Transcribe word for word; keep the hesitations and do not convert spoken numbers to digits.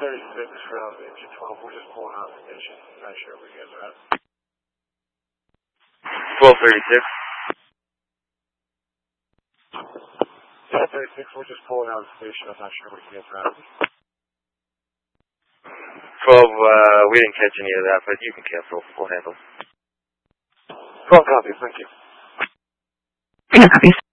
thirty-six from engine twelve, we're just pulling out the station. Not sure where you guys are at. twelve thirty-six. twelve thirty-six, we're just pulling out the station. I'm not sure where you guys are at. twelve, uh, we didn't catch any of that, but you can cancel. We'll handle. twelve copies, thank you. Yeah, copies.